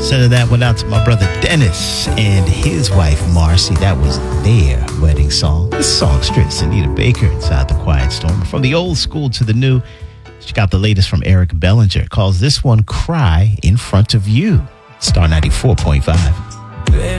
Sending that one out to my brother Dennis and his wife Marcy. That was their wedding song. This songstress, Anita Baker, inside the Quiet Storm. From the old school to the new, she got the latest from Eric Bellinger. Calls this one Cry in Front of You. Star 94.5.